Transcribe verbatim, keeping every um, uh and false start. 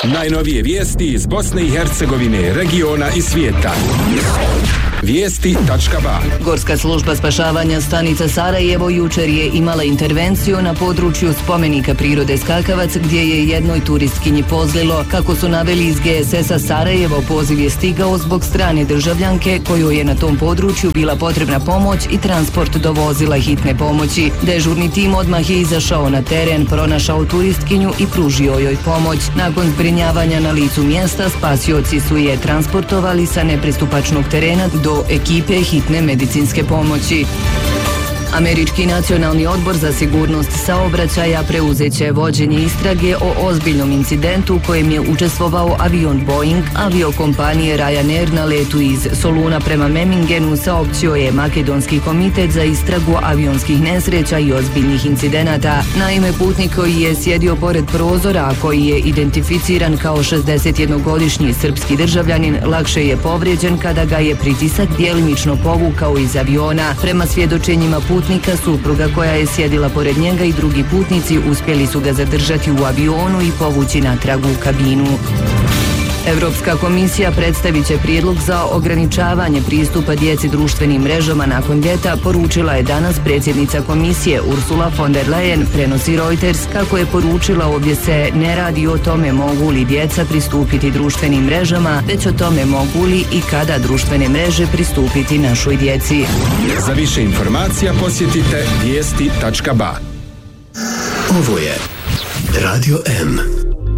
Najnovije vijesti iz Bosne i Hercegovine, regiona i svijeta. Vijesti tačka ba. Gorska služba spašavanja stanica Sarajevo jučer je imala intervenciju na području spomenika prirode Skakavac, gdje je jednoj turistkinji pozlilo. Kako su naveli iz G S S-a Sarajevo, poziv je stigao zbog strane državljanke kojoj je na tom području bila potrebna pomoć i transport do vozila hitne pomoći. Dežurni tim odmah je izašao na teren, pronašao turistkinju i pružio joj pomoć. Nakon zbrinjavanja na licu mjesta, spasioci su je transportovali sa nepristupačnog terena do ekipe hitne medicinske pomoći. Američki nacionalni odbor za sigurnost saobraćaja preuzeće vođenje istrage o ozbiljnom incidentu u kojem je učestvovao avion Boeing aviokompanije Ryanair na letu iz Soluna prema Memmingenu, saopćio je Makedonski komitet za istragu avionskih nesreća i ozbiljnih incidenata. Naime, putnik koji je sjedio pored prozora, a koji je identificiran kao šezdesetjednogodišnji srpski državljanin, lakše je povrijeđen kada ga je pritisak djelimično povukao iz aviona. Prema svjedočenjima putnika, supruga koja je sjedila pored njega i drugi putnici uspjeli su ga zadržati u avionu i povući natrag u kabinu. Evropska komisija predstavit će prijedlog za ograničavanje pristupa djeci društvenim mrežama nakon ljeta, poručila je danas predsjednica komisije Ursula von der Leyen, prenosi Reuters. Kako je poručila, ovdje se ne radi o tome mogu li djeca pristupiti društvenim mrežama, već o tome mogu li i kada društvene mreže pristupiti našoj djeci. Za više informacija posjetite vijesti tačka ba. Ovo je Radio M.